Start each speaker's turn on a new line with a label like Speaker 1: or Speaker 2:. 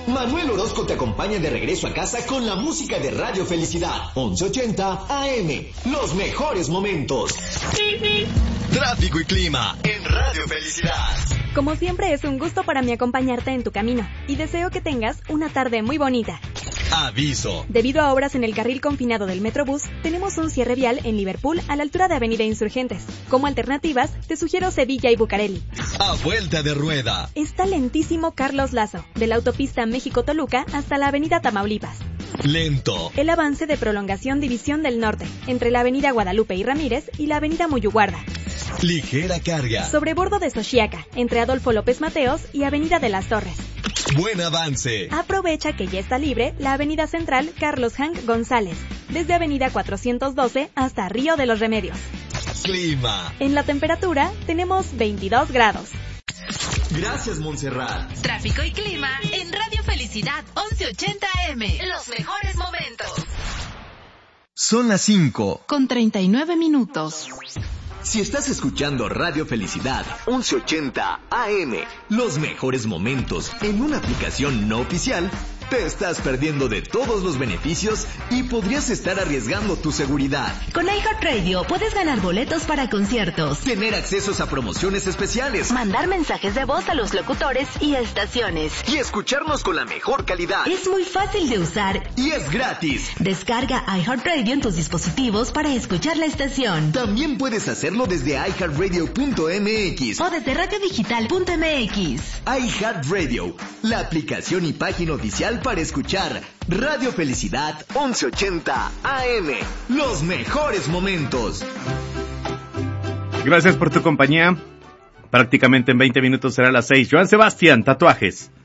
Speaker 1: Manuel Orozco te acompaña de regreso a casa con la música de Radio Felicidad, 1180 AM. Los mejores momentos. Tráfico y clima en Radio Felicidad.
Speaker 2: Como siempre, es un gusto para mí acompañarte en tu camino y deseo que tengas una tarde muy bonita.
Speaker 1: Aviso.
Speaker 2: Debido a obras en el carril confinado del Metrobús, tenemos un cierre vial en Liverpool a la altura de Avenida Insurgentes. Como alternativas, te sugiero Sevilla y Bucareli.
Speaker 1: A vuelta de rueda.
Speaker 2: Está lentísimo Carlos Lazo, de la autopista México-Toluca hasta la Avenida Tamaulipas.
Speaker 1: Lento.
Speaker 2: El avance de prolongación División del Norte, entre la Avenida Guadalupe y Ramírez y la Avenida Muyuguarda.
Speaker 1: Ligera carga.
Speaker 2: Sobrebordo de Xochiaca, entre Adolfo López Mateos y Avenida de las Torres.
Speaker 1: Buen avance.
Speaker 2: Aprovecha que ya está libre la Avenida Central Carlos Hank González, desde Avenida 412 hasta Río de los Remedios.
Speaker 1: Clima.
Speaker 2: En la temperatura tenemos 22 grados.
Speaker 1: Gracias, Montserrat.
Speaker 3: Tráfico y clima en Radio Felicidad 1180 AM. Los mejores momentos.
Speaker 1: Son las 5
Speaker 3: con 39 minutos.
Speaker 1: Si estás escuchando Radio Felicidad 1180 AM, los mejores momentos en una aplicación no oficial, te estás perdiendo de todos los beneficios y podrías estar arriesgando tu seguridad.
Speaker 3: Con iHeartRadio puedes ganar boletos para conciertos,
Speaker 1: tener accesos a promociones especiales,
Speaker 3: mandar mensajes de voz a los locutores y estaciones,
Speaker 1: y escucharnos con la mejor calidad.
Speaker 3: Es muy fácil de usar
Speaker 1: y es gratis.
Speaker 3: Descarga iHeartRadio en tus dispositivos para escuchar la estación.
Speaker 1: También puedes hacerlo desde iHeartRadio.mx
Speaker 3: o desde radiodigital.mx.
Speaker 1: iHeartRadio, la aplicación y página oficial para escuchar Radio Felicidad 1180 AM. Los mejores momentos.
Speaker 4: Gracias por tu compañía. Prácticamente en 20 minutos será las 6. Joan Sebastián, tatuajes.